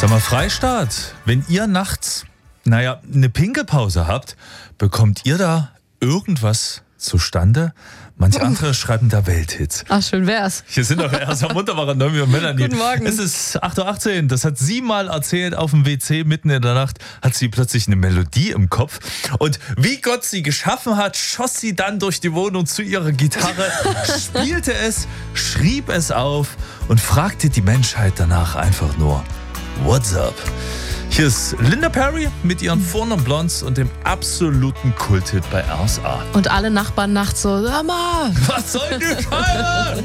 Sag mal, Freistaat, wenn ihr nachts, eine Pinkelpause habt, bekommt ihr da irgendwas zustande? Manche andere schreiben da Welthits. Ach, schön wär's. Hier sind doch erst am wunderbarer Noemi und Melanie. Guten Morgen. Es ist 8.18 Uhr. Das hat sie mal erzählt auf dem WC. Mitten in der Nacht hat sie plötzlich eine Melodie im Kopf. Und wie Gott sie geschaffen hat, schoss sie dann durch die Wohnung zu ihrer Gitarre, spielte es, schrieb es auf und fragte die Menschheit danach einfach nur: What's up? Hier ist Linda Perry mit ihren Four Non Blondes und dem absoluten Kulthit bei RSA. Und alle Nachbarn nachts so, sag mal. Was soll die Scheiße?